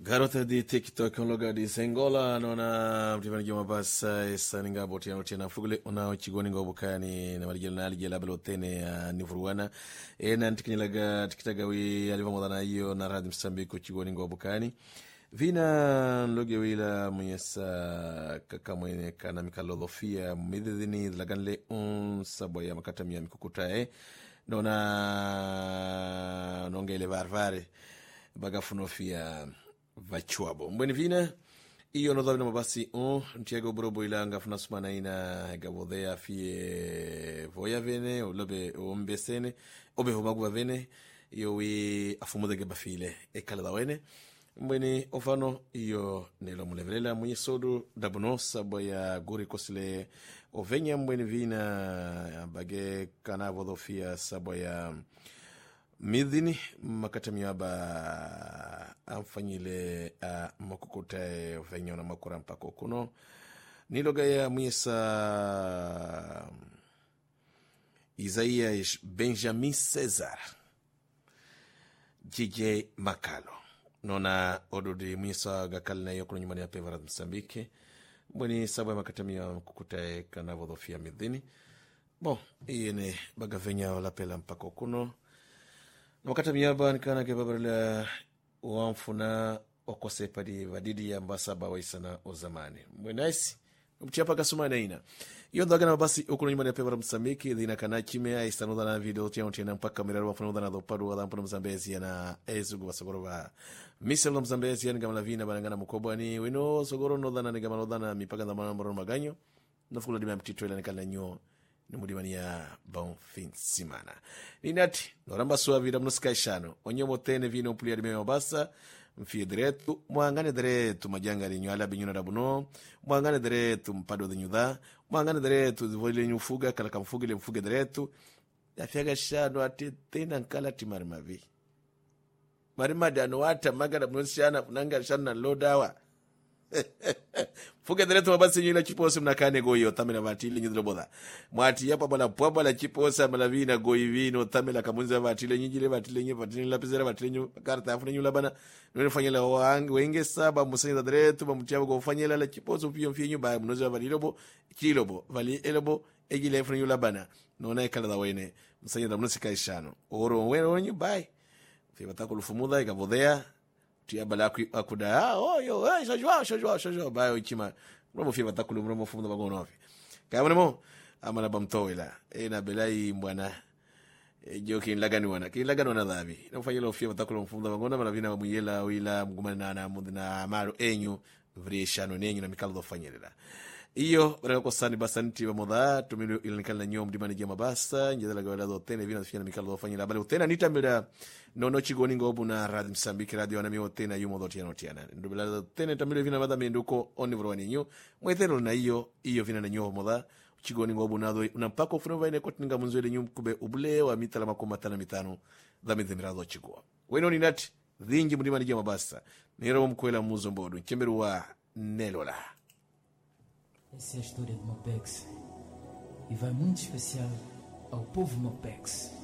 Garota di TikTok un lugar di Sengola nona mtivani joma basa esaninga botiano tena fugule ona chigoni ngobukani na marijel na alige labelo tene ni furuana na ntikinyaga tikitaga wi aliva modana hiyo na radi Msambiko chigoni ngobukani vina loge wila muyesa kakamwene kana mikalolofia midhini laganle saboya makata miya mikukutae nona nongele varvare bagafunofia vachuabo mbweni vina iyo nodhavina mabasi ntiago brobo ilanga funa sumana ina gabodhea fie voya vene olobe ombesene obe homaguva vene iyo wi afumudege bafile ekala wene mbweni ofano iyo nelo mulevelela mwenye sodu dabuno saboya guri kosile ovenya mbweni vina bage kana vodofia saboya midhini makatamiaba amfanyile makukuta venyo na makura mpako kuno niloga ya mwisa Isaia Benjamin Cesar JJ Makalo nona ododi mwisa gakali na yokuno nyumani ya pevara Msambike mbweni sabu ya makatamia makukuta kana vodofia midhini bon iyene baga venya wala pela mpako kuno wakati miaba nikana kebabarila uamfuna okosepadi vadidi ya mbasaba waisana o zamani mwenaisi mchiapa kasuma na ina iyo dhagana basi ukuno nyumani ya pebara Msambiki dhina kana chimea istanudha na video tia utina mpaka mirari wafunudha na dhopadu wa dhampuna Mzambezi ya na ezugu wa sogoro wa miselo Mzambezi ya nigamala vina barangana mkobwa ni wino sogoro nodhana nigamala odhana mipaka dhamana mbaro maganyo nafukula dima mtito ila nikala nyo ni mudimani ya bon fin simana ninati noramba suavira mnuskaishano onyomo tene vino upulia dime mabasa mfie diretu muangane diretu majanga li nyuala binyuna dabuno muangane diretu mpado de nyudha muangane diretu zivole nyufuga kalaka mfugile mfuge diretu yafiaga shano ati tena nkala timari mavi marimadi anuwata magana mnusiana funanga shana lodawa fuge direto mabasi nyila chiposa mnakane goyo tamela vatile nyidroboda mwati yapa bala pwaba la chiposa malavina goyi vino tamela kamunza vatile nyijile vatile nye vatile lapizera vatile nyu karta afuna nyula bana nune fanyela wenge saba musanya direto bamutiaba go fanyela la chiposa mfio mfio nyuba mnoza valilobo kilobo vali elobo egile afuna nyula bana nona ekala da wene musanya da mnusika ishano oro weno nyubai fi batako lufumuda ikabodea tia balaku akuda yo shojwa bayo chima mromo fi batakulu mromo fumu bagono afi kama mo amala bamtowela na belai mbwana joki lagani wana dhabi nafanyelo fi batakulu mfumu bagono mala vina muyela wila mgumana na mudna amaro enyu vrishano nenyu na mikalo dofanyela iyo barako sani basanti ba moda tumilo ilanikala nyom dimani jama basa njadala gawala do tene vina fina mikalo dofanyela bale utena nitambira no chigoni ngobu na radi Msambiki radio na miyo tena yumo dotiana ndubila tene tamilo vina bada menduko onivroani nyo mwetero na iyo vina na nyo moda chigoni ngobu na do unampako funa vaine kotinga munzwele nyum kube ubule wa mitala makoma tana mitano da midhimira chigwa weno ni nati dhingi mdimani jama basa nero mkwela muzo mbodu chemberu wa Nelola. Essa é a história de Mopex e vai muito especial ao povo Mopex.